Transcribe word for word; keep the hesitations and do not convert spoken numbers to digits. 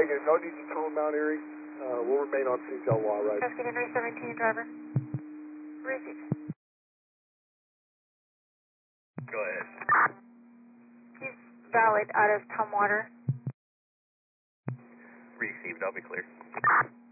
Negative, no need to tone Mount Airy. Uh, we'll remain on C T L Y, right? Rescue Henry seventeen, driver. Receive. Go ahead. He's valid out of Tumwater. Received, I'll be clear.